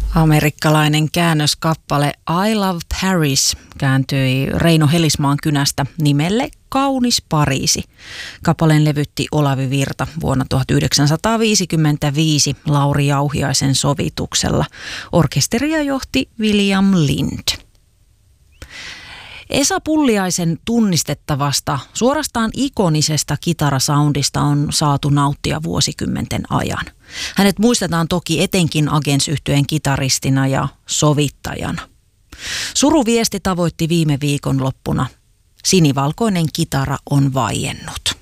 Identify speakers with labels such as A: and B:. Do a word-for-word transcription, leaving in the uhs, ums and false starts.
A: Amerikkalainen käännöskappale I Love Paris kääntyi Reino Helismaan kynästä nimelle Kaunis Pariisi. Kappaleen levytti Olavi Virta vuonna tuhatyhdeksänsataaviisikymmentäviisi Lauri Jauhiaisen sovituksella. Orkesteria johti William Lind. Esa Pulliaisen tunnistettavasta, suorastaan ikonisesta kitarasoundista on saatu nauttia vuosikymmenten ajan. Hänet muistetaan toki etenkin Agents-yhtyeen kitaristina ja sovittajana. Suruviesti tavoitti viime viikon loppuna. Sinivalkoinen kitara on vaiennut.